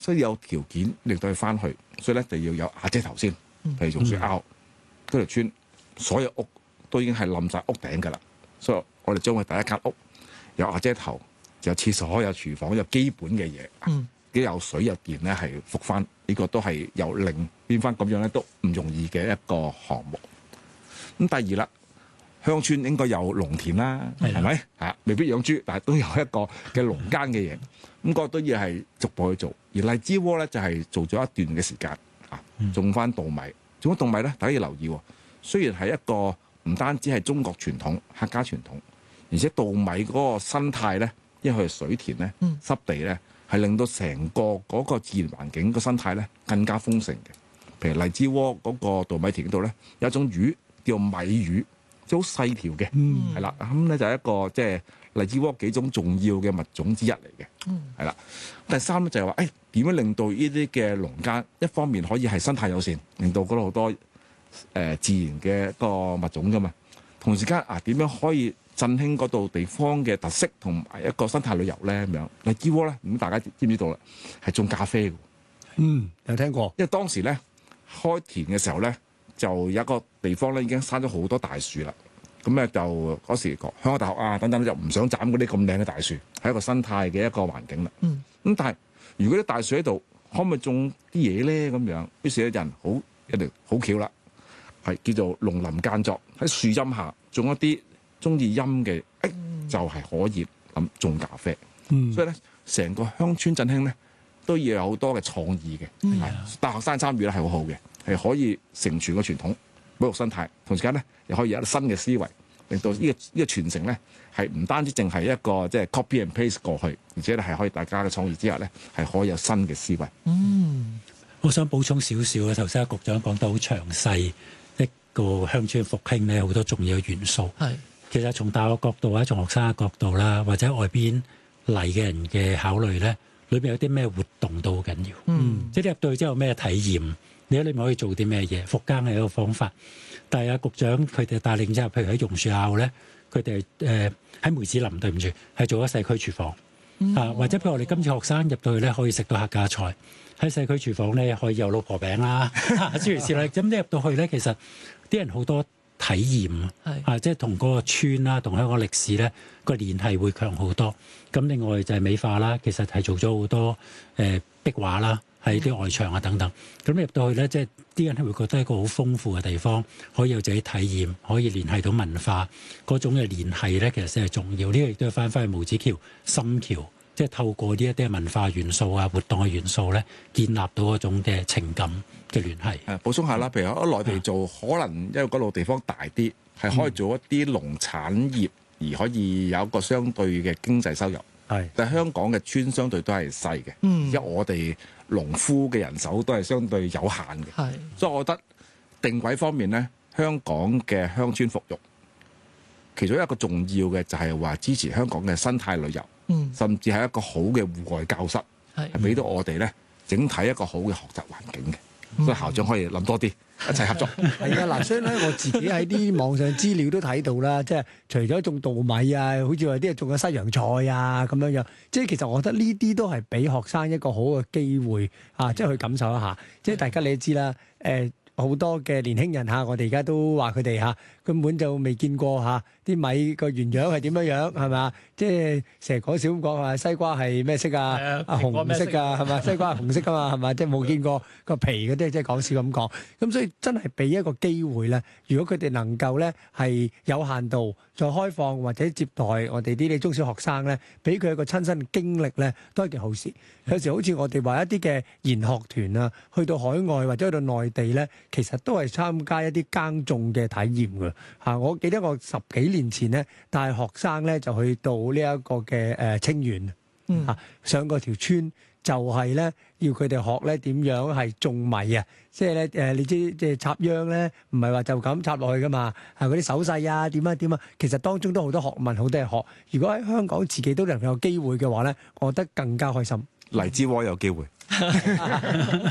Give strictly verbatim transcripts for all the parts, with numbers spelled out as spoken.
所以有條件令到佢翻去，所以咧就要有瓦遮頭先。譬如榕樹坳嗰條村，所有屋都已經係冧晒屋頂㗎啦，所以我哋將佢第一間屋有瓦遮頭，有廁所、有廚房、有基本嘅嘢，嗯，有水有電咧係復翻，呢個都係由零變翻咁樣咧，都唔容易嘅一個項目。咁第二啦。鄉村應該有農田啦，係咪嚇？未必養豬，但係都有一個嘅農耕嘅嘢。咁嗰個都要係逐步去做。而荔枝窩咧就係做咗一段嘅時間嚇，種翻稻米。種咗稻米咧，大家要留意喎。雖然係一個唔單止係中國傳統、客家傳統，而且稻米嗰個生態咧，因為佢係水田咧、濕地咧，係令到成個嗰個自然環境個生態咧更加豐盛嘅。譬如荔枝窩嗰個稻米田嗰度咧，有一種魚叫米魚。好細條嘅，係啦、嗯，咁咧就係一個即係荔枝窩幾種重要嘅物種之一嚟嘅，係啦、嗯。第三咧就係話，誒點樣令到呢啲嘅農耕一方面可以係生態友善，令到嗰度好多誒、呃、自然嘅一個物種噶嘛，同時間啊點樣可以振興嗰度地方嘅特色同埋一個生態旅遊咧咁樣。荔枝窩咧，咁大家知唔知道啦？係種咖啡嘅， 嗯，有聽過。 因為當時咧開田嘅時候咧。就有一個地方咧，已經生咗好多大樹啦。咁咧就嗰時香港大學啊等等就唔想斬嗰啲咁靚嘅大樹，係一個生態嘅一個環境啦。咁、嗯、但係如果啲大樹喺度，可唔可以種啲嘢咧？咁樣於是咧人好一定好巧啦，係叫做農林間作，喺樹蔭下種一啲中意陰嘅，誒就係、是、可以諗種咖啡。嗯、所以咧成個鄉村振興咧都要有好多嘅創意嘅，嗯、大學生參與咧係好好嘅。係可以承傳個傳統保育生態，同時間咧又可以有新嘅思維，令到呢、這個呢、這個傳承咧係唔單止淨係一個即係 copy and paste 過去，而且咧係可以大家嘅創意之下咧係可以有新嘅思維。 嗯，我想補充少少啊，頭先阿局長講得好詳細，一個鄉村復興咧好多重要嘅元素。係是其實從大學角度或者從學生嘅角度啦，或者外邊嚟嘅人嘅考慮咧，裏邊有啲咩活動都好緊要。嗯，即係入到去之後有咩體驗？你喺裏面可以做啲咩嘢？復耕係一個方法，但係阿局長佢哋帶領之後，譬如喺榕樹坳咧，佢哋誒喺梅子林對唔住，係做咗社區廚房、嗯、啊，或者譬如我哋今次學生入到去咧，可以食到客家菜，喺社區廚房咧可以有老婆餅啦，諸如此類。咁你入到去咧，其實啲人好多體驗是啊，即係同嗰個村啦，同香港歷史咧個聯繫會強好多。咁另外就係美化啦，其實係做咗好多誒、呃、壁畫啦。喺啲外牆啊等等，咁入到去咧，即係啲人係會覺得一個好豐富嘅地方，可以有自己體驗，可以聯繫到文化嗰種嘅聯繫咧，其實先係重要。呢、這個亦都係翻返去梅子橋、深橋，即係透過呢一啲文化元素啊、活動嘅元素咧，建立到嗰種嘅情感嘅聯繫。 誒，補充下啦，譬如喺內地做，可能因為嗰度地方大啲，係可以做一啲農產業，而可以有一個相對嘅經濟收入。係，但係香港嘅村相對都係細嘅，嗯，而且我哋農夫嘅人手都係相對有限嘅，係，所以我覺得定位方面咧，香港嘅鄉村復育，其中一個重要嘅就係話支持香港嘅生態旅遊，嗯，甚至係一個好嘅戶外教室，係，係俾到我哋咧整體一個好嘅學習環境嘅，嗯、所以校長可以諗多啲。一齊合作係啊！嗱，所以咧我自己喺啲網上資料都睇到啦，即係除咗種稻米啊，好似話啲人種嘅西洋菜啊咁樣樣，即係其實我覺得呢啲都係俾學生一個好嘅機會啊，即係去感受一下。即係大家你都知啦，誒好多嘅年輕人嚇，我哋而家都話佢哋嚇根本就未見過嚇啲米個原樣係點樣樣係咪？即係成日講笑咁講話西瓜係咩色啊？啊紅色㗎係咪？西瓜係紅色㗎嘛係咪？即係冇見過個皮嗰啲，即係講笑咁講。咁所以真係俾一個機會咧，如果佢哋能夠咧係有限度再開放或者接待我哋啲啲中小學生咧，俾佢一個親身嘅經歷咧，都係件好事。有時好似我哋話一啲嘅研學團啊，去到海外或者去到內地咧，其實都係參加一啲耕種嘅體驗㗎嚇。我記得我十幾年前咧帶學生咧就去到呢一個嘅誒清遠嚇，嗯、上過條村。就係咧，要佢哋學咧點樣係種米啊！即係咧誒，你知即係插秧咧，唔係話就咁插落去噶嘛，係嗰啲手勢啊，點啊點啊，其實當中都好多學問，好多嘢學。如果喺香港自己都能夠有機會嘅話咧，我覺得更加開心。 荔枝窩有機會。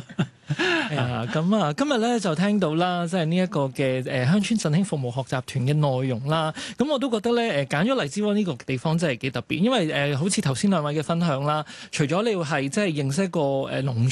係啊，咁啊，今日咧就聽到啦，即係呢一個嘅誒鄉村振興服務學習團嘅內容啦。咁我都覺得咧，誒揀咗荔枝窩呢個地方真係幾特別，因為誒好似頭先兩位嘅分享啦，除咗你要係即係認識一個誒農